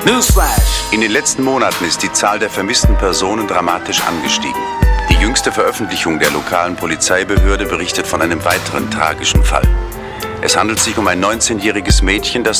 Newsflash! In den letzten Monaten ist die Zahl der vermissten Personen dramatisch angestiegen. Die jüngste Veröffentlichung der lokalen Polizeibehörde berichtet von einem weiteren tragischen Fall. Es handelt sich um ein 19-jähriges Mädchen, das